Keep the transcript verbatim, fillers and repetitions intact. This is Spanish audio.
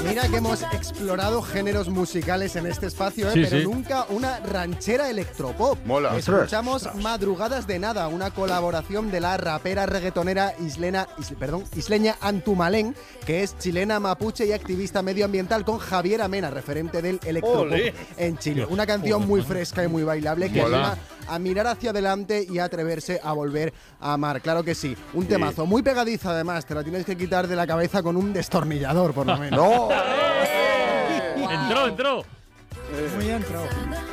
Mira que hemos explorado géneros musicales en este espacio, ¿eh? Sí, pero sí. nunca una ranchera electropop. Mola. Escuchamos Madrugadas de Nada, una colaboración de la rapera reggaetonera islena, is, perdón, isleña Antumalén, que es chilena, mapuche y activista medioambiental, con Javier Amena, referente del electropop Olé. en Chile. Una canción muy fresca y muy bailable que Mola. anima a mirar hacia adelante y a atreverse a volver a amar. Claro que sí. Un temazo muy pegadizo, además. Te la tienes que quitar de la cabeza con un destornillador, por lo menos. ¡No! Entró, entró. Muy entró.